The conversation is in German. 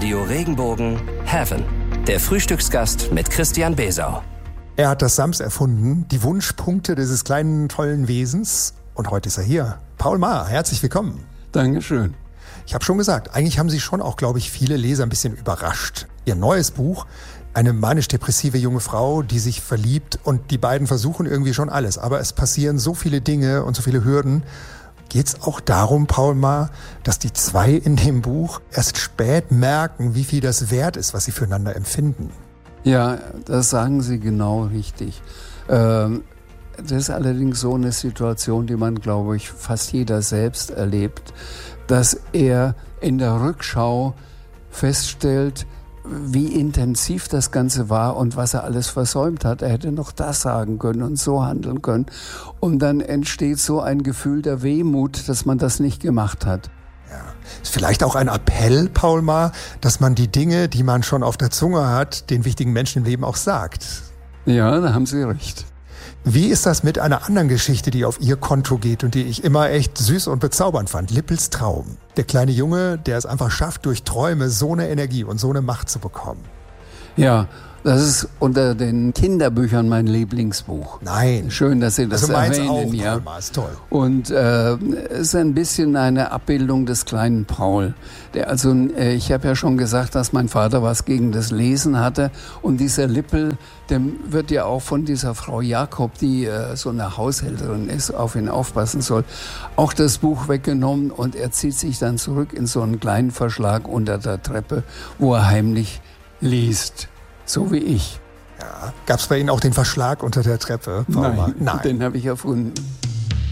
Radio Regenbogen Heaven. Der Frühstücksgast mit Christian Besau. Er hat das Sams erfunden, die Wunschpunkte dieses kleinen, tollen Wesens. Und heute ist er hier. Paul Maar, herzlich willkommen. Dankeschön. Ich habe schon gesagt, eigentlich haben Sie schon auch, glaube ich, viele Leser ein bisschen überrascht. Ihr neues Buch, eine manisch-depressive junge Frau, die sich verliebt, und die beiden versuchen irgendwie schon alles. Aber es passieren so viele Dinge und so viele Hürden. Geht es auch darum, Paul Maar, dass die zwei in dem Buch erst spät merken, wie viel das wert ist, was sie füreinander empfinden? Ja, das sagen Sie genau richtig. Das ist allerdings so eine Situation, die man, glaube ich, fast jeder selbst erlebt, dass er in der Rückschau feststellt, wie intensiv das Ganze war und was er alles versäumt hat. Er hätte noch das sagen können und so handeln können. Und dann entsteht so ein Gefühl der Wehmut, dass man das nicht gemacht hat. Ja. Ist vielleicht auch ein Appell, Paul Maar, dass man die Dinge, die man schon auf der Zunge hat, den wichtigen Menschen im Leben auch sagt. Ja, da haben Sie recht. Wie ist das mit einer anderen Geschichte, die auf Ihr Konto geht und die ich immer echt süß und bezaubernd fand? Lippels Traum. Der kleine Junge, der es einfach schafft, durch Träume so eine Energie und so eine Macht zu bekommen. Ja, das ist unter den Kinderbüchern mein Lieblingsbuch. Nein. Schön, dass Sie das erwähnen. Auch, ja. Paul Maar, ist toll. Und es ist ein bisschen eine Abbildung des kleinen Paul. Ich habe ja schon gesagt, dass mein Vater was gegen das Lesen hatte. Und dieser Lippel, dem wird ja auch von dieser Frau Jakob, die so eine Haushälterin ist, auf ihn aufpassen soll, auch das Buch weggenommen. Und er zieht sich dann zurück in so einen kleinen Verschlag unter der Treppe, wo er heimlich liest. So wie ich. Ja. Gab es bei Ihnen auch den Verschlag unter der Treppe, Paul Maar? Nein, den habe ich erfunden.